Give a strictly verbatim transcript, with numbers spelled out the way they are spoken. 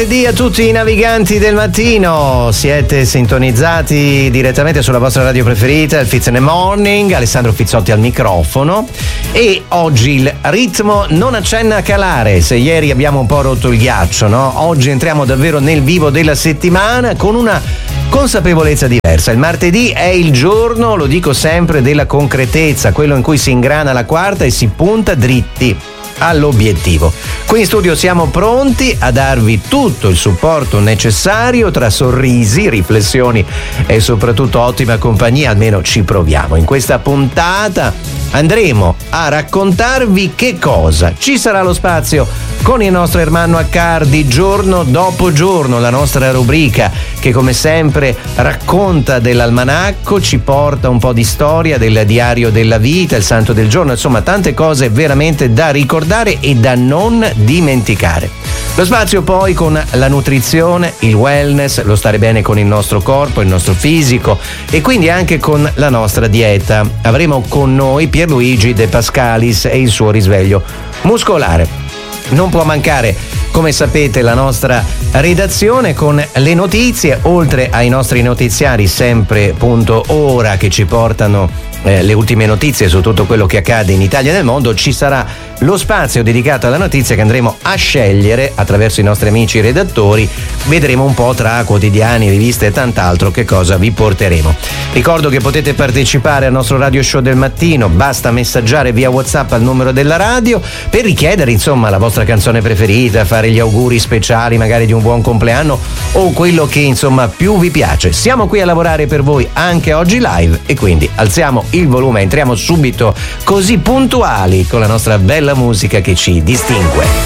Buondì a tutti i naviganti del mattino, siete sintonizzati direttamente sulla vostra radio preferita, il Fizz in the Morning, Alessandro Fizzotti al microfono, e oggi il ritmo non accenna a calare. Se ieri abbiamo un po' rotto il ghiaccio, no? Oggi entriamo davvero nel vivo della settimana con una consapevolezza diversa. Il martedì è il giorno, lo dico sempre, della concretezza, quello in cui si ingrana la quarta e si punta dritti all'obiettivo. Qui in studio siamo pronti a darvi tutto il supporto necessario tra sorrisi, riflessioni e soprattutto ottima compagnia, almeno ci proviamo. In questa puntata andremo a raccontarvi che cosa. Ci sarà lo spazio con il nostro Ermanno Accardi giorno dopo giorno, la nostra rubrica che come sempre racconta dell'almanacco, ci porta un po' di storia del diario della vita, il santo del giorno, insomma tante cose veramente da ricordare e da non dimenticare. Lo spazio poi con la nutrizione, il wellness, lo stare bene con il nostro corpo, il nostro fisico e quindi anche con la nostra dieta. Avremo con noi Pierluigi De Pascalis e il suo risveglio muscolare. Non può mancare, come sapete, la nostra redazione con le notizie, oltre ai nostri notiziari sempre punto ora che ci portano eh, le ultime notizie su tutto quello che accade in Italia e nel mondo. Ci sarà lo spazio dedicato alla notizia che andremo a scegliere attraverso i nostri amici redattori. Vedremo un po' tra quotidiani, riviste e tant'altro che cosa vi porteremo. Ricordo che potete partecipare al nostro radio show del mattino, basta messaggiare via WhatsApp al numero della radio per richiedere insomma la vostra canzone preferita, fare gli auguri speciali magari di un buon compleanno o quello che insomma più vi piace. Siamo qui a lavorare per voi anche oggi live e quindi alziamo il volume, entriamo subito così puntuali con la nostra bella musica che ci distingue.